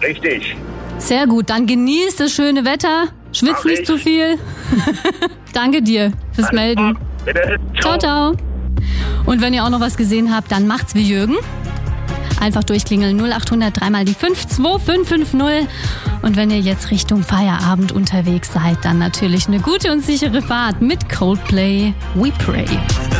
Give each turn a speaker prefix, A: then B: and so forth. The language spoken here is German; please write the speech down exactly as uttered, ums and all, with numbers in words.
A: Richtig.
B: Sehr gut, dann genießt das schöne Wetter, schwitzt nicht zu viel. Danke dir fürs
A: Alles
B: Melden.
A: klar. Bitte.
B: Ciao, ciao. Und wenn ihr auch noch was gesehen habt, dann macht's wie Jürgen. Einfach durchklingeln null acht hundert drei mal die fünf zwei fünf fünf null. Und wenn ihr jetzt Richtung Feierabend unterwegs seid, dann natürlich eine gute und sichere Fahrt mit Coldplay We Pray.